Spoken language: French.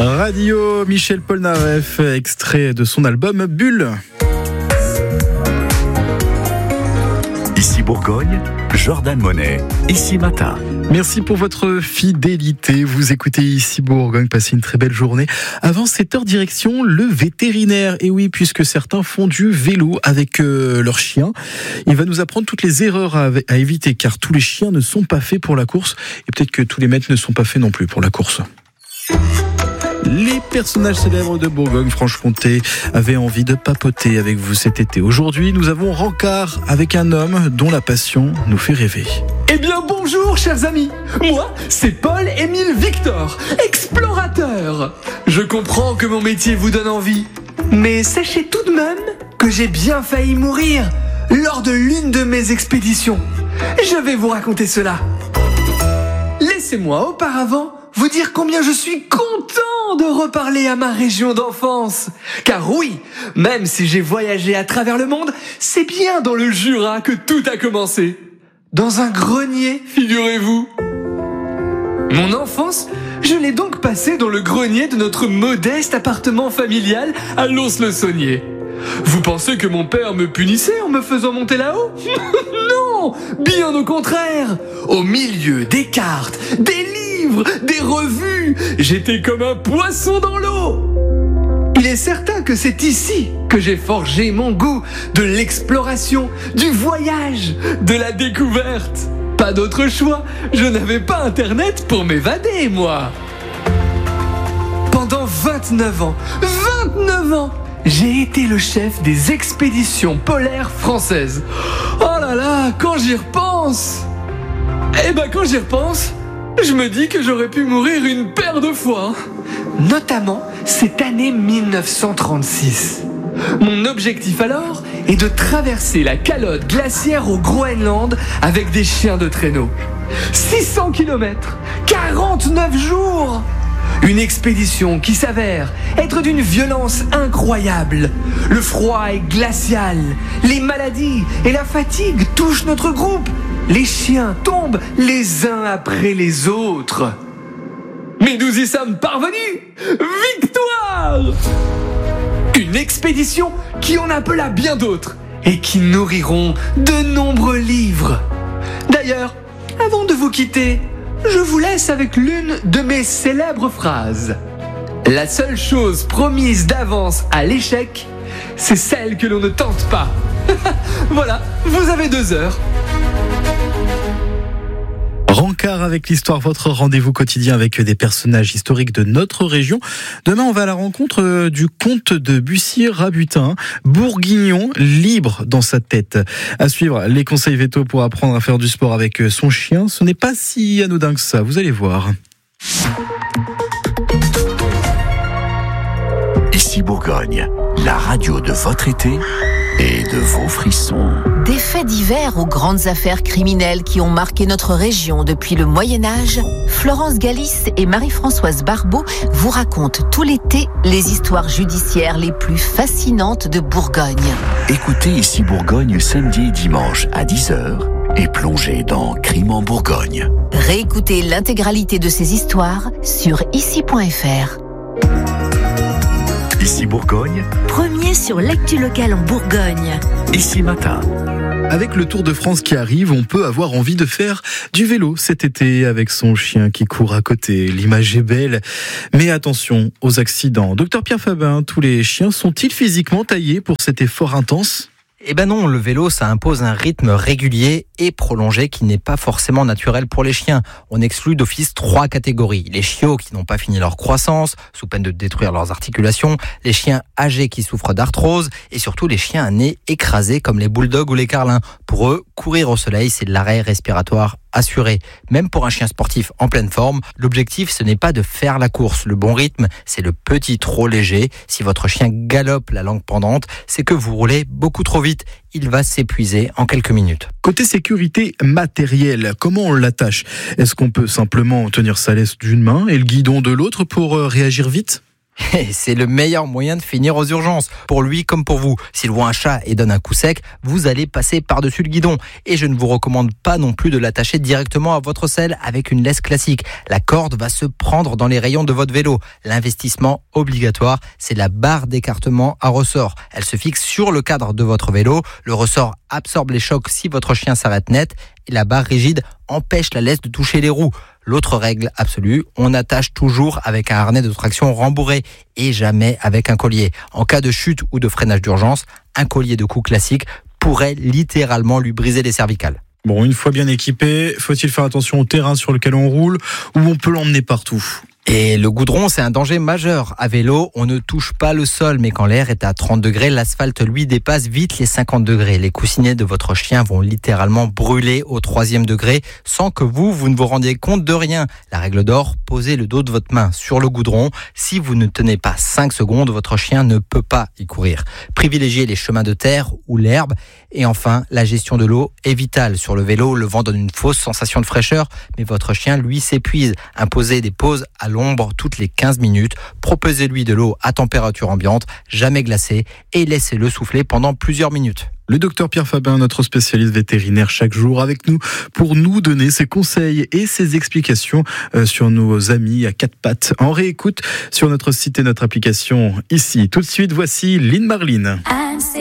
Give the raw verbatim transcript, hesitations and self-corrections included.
Radio Michel Polnareff, extrait de son album Bulle. Ici Bourgogne, Jordan Monet, Ici Matin. Merci pour votre fidélité. Vous écoutez Ici Bourgogne, passez une très belle journée. Avant sept heures, direction le vétérinaire. Et oui, puisque certains font du vélo avec euh, leurs chiens, il va nous apprendre toutes les erreurs à, à éviter, car tous les chiens ne sont pas faits pour la course, et peut-être que tous les maîtres ne sont pas faits non plus pour la course. Les personnages célèbres de Bourgogne-Franche-Comté avaient envie de papoter avec vous cet été. Aujourd'hui, nous avons rencard avec un homme dont la passion nous fait rêver. Eh bien bonjour chers amis, moi c'est Paul-Émile Victor, explorateur. Je comprends que mon métier vous donne envie, mais sachez tout de même que j'ai bien failli mourir lors de l'une de mes expéditions. Je vais vous raconter cela. Laissez-moi auparavant vous dire combien je suis content de reparler à ma région d'enfance. Car oui, même si j'ai voyagé à travers le monde, c'est bien dans le Jura que tout a commencé. Dans un grenier, figurez-vous. Mon enfance, je l'ai donc passée dans le grenier de notre modeste appartement familial à Lons-le-Saunier. Vous pensez que mon père me punissait en me faisant monter là-haut ? Non, bien au contraire. Au milieu des cartes, des livres, des revues, j'étais comme un poisson dans l'eau. Il est certain que c'est ici que j'ai forgé mon goût de l'exploration, du voyage, de la découverte. Pas d'autre choix, je n'avais pas internet pour m'évader, moi. Pendant vingt-neuf ans, vingt-neuf ans, j'ai été le chef des expéditions polaires françaises. Oh là là, quand j'y repense Eh ben quand j'y repense, je me dis que j'aurais pu mourir une paire de fois. Notamment cette année mille neuf cent trente-six. Mon objectif alors est de traverser la calotte glaciaire au Groenland avec des chiens de traîneau. six cents kilomètres, quarante-neuf jours. Une expédition qui s'avère être d'une violence incroyable. Le froid est glacial, les maladies et la fatigue touchent notre groupe. Les chiens tombent les uns après les autres. Mais nous y sommes parvenus. Victoire! Une expédition qui en appela bien d'autres et qui nourriront de nombreux livres. D'ailleurs, avant de vous quitter, je vous laisse avec l'une de mes célèbres phrases. La seule chose promise d'avance à l'échec, c'est celle que l'on ne tente pas. Voilà, vous avez deux heures. Rencard avec l'histoire, votre rendez-vous quotidien avec des personnages historiques de notre région. Demain, on va à la rencontre du comte de Bussy-Rabutin, bourguignon libre dans sa tête. À suivre, les conseils vétos pour apprendre à faire du sport avec son chien. Ce n'est pas si anodin que ça, vous allez voir. Ici Bourgogne, la radio de votre été et de vos frissons. Des faits divers aux grandes affaires criminelles qui ont marqué notre région depuis le Moyen-Âge, Florence Galis et Marie-Françoise Barbeau vous racontent tout l'été les histoires judiciaires les plus fascinantes de Bourgogne. Écoutez Ici Bourgogne samedi et dimanche à dix heures et plongez dans Crime en Bourgogne. Réécoutez l'intégralité de ces histoires sur ici point f r. Ici Bourgogne, premier sur l'actu locale en Bourgogne. Ici Matin. Avec le Tour de France qui arrive, on peut avoir envie de faire du vélo cet été avec son chien qui court à côté. L'image est belle, mais attention aux accidents. Docteur Pierre Fabin, tous les chiens sont-ils physiquement taillés pour cet effort intense ? Eh ben non, le vélo, ça impose un rythme régulier et prolongé qui n'est pas forcément naturel pour les chiens. On exclut d'office trois catégories. Les chiots qui n'ont pas fini leur croissance, sous peine de détruire leurs articulations, les chiens âgés qui souffrent d'arthrose et surtout les chiens à nez écrasé comme les bulldogs ou les carlins. Pour eux, courir au soleil, c'est de l'arrêt respiratoire assuré. Même pour un chien sportif en pleine forme, l'objectif, ce n'est pas de faire la course. Le bon rythme, c'est le petit trot léger. Si votre chien galope la langue pendante, c'est que vous roulez beaucoup trop vite. Il va s'épuiser en quelques minutes. Côté sécurité matérielle, comment on l'attache ? Est-ce qu'on peut simplement tenir sa laisse d'une main et le guidon de l'autre pour réagir vite ? Et c'est le meilleur moyen de finir aux urgences, pour lui comme pour vous. S'il voit un chat et donne un coup sec, vous allez passer par-dessus le guidon. Et je ne vous recommande pas non plus de l'attacher directement à votre selle avec une laisse classique. La corde va se prendre dans les rayons de votre vélo. L'investissement obligatoire, c'est la barre d'écartement à ressort. Elle se fixe sur le cadre de votre vélo. Le ressort absorbe les chocs si votre chien s'arrête net. Et la barre rigide empêche la laisse de toucher les roues. L'autre règle absolue, on attache toujours avec un harnais de traction rembourré et jamais avec un collier. En cas de chute ou de freinage d'urgence, un collier de cou classique pourrait littéralement lui briser les cervicales. Bon, une fois bien équipé, faut-il faire attention au terrain sur lequel on roule ou on peut l'emmener partout ? Et le goudron, c'est un danger majeur. À vélo, on ne touche pas le sol, mais quand l'air est à trente degrés, l'asphalte, lui, dépasse vite les cinquante degrés. Les coussinets de votre chien vont littéralement brûler au troisième degré sans que vous, vous ne vous rendiez compte de rien. La règle d'or, posez le dos de votre main sur le goudron. Si vous ne tenez pas cinq secondes, votre chien ne peut pas y courir. Privilégiez les chemins de terre ou l'herbe. Et enfin, la gestion de l'eau est vitale. Sur le vélo, le vent donne une fausse sensation de fraîcheur, mais votre chien, lui, s'épuise. Imposez des pauses à l'ombre toutes les quinze minutes. Proposez-lui de l'eau à température ambiante, jamais glacée, et laissez-le souffler pendant plusieurs minutes. Le docteur Pierre Fabin, notre spécialiste vétérinaire, chaque jour avec nous pour nous donner ses conseils et ses explications sur nos amis à quatre pattes. En réécoute sur notre site et notre application ici. Tout de suite, voici Lynn Marlin.